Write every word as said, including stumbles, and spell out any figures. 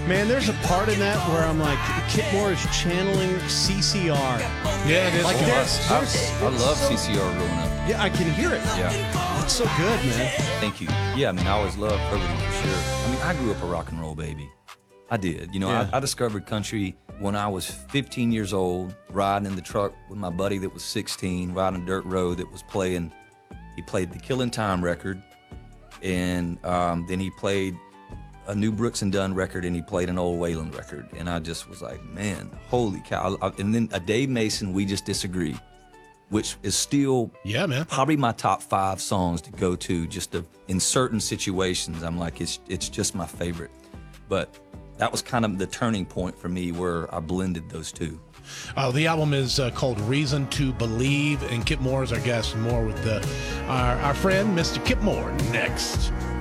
Man, there's a part in that where I'm like, Kip Moore is channeling C C R. Yeah, it is. Like Oh, there's, I, there's, I it's love so- C C R growing up. Yeah, I can hear it. Yeah. It's so good, man. Thank you. Yeah, I mean, I always loved Herbert for sure. I mean, I grew up a rock and roll baby. I did. You know, Yeah. I, I discovered country when I was fifteen years old, riding in the truck with my buddy that was sixteen, riding a dirt road that was playing. He played the Killin' Time record, and um, then he played a new Brooks and Dunn record, and he played an old Waylon record. And I just was like, man, holy cow. I, and then a Dave Mason, We Just Disagree, which is still Yeah, man. probably my top five songs to go to just to, in certain situations. I'm like, it's it's just my favorite. But that was kind of the turning point for me where I blended those two. Uh, the album is uh, called Reason to Believe, and Kip Moore is our guest. More with uh, our, our friend, Mister Kip Moore, next.